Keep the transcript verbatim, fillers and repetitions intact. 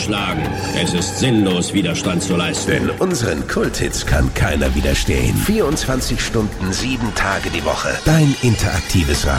schlagen. Es ist sinnlos, Widerstand zu leisten. Denn unseren Kulthits kann keiner widerstehen. vierundzwanzig Stunden, sieben Tage die Woche. Dein interaktives Radio.